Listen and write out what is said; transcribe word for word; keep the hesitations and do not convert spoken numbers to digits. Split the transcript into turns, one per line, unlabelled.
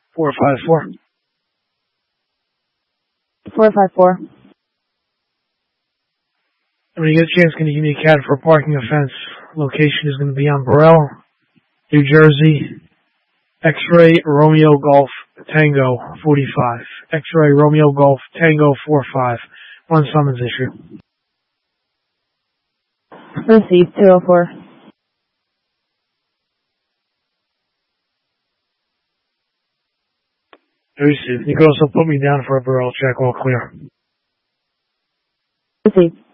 four five four.
four five four.
When you get a chance, can you give me a CAD for a parking offense? Location is going to be on Burrell, New Jersey. X-Ray Romeo Golf Tango forty-five. X-Ray Romeo Golf Tango forty-five. One summons issue.
Received two oh four.
Received. You can also put me down for a Burrell check, all clear.
Received.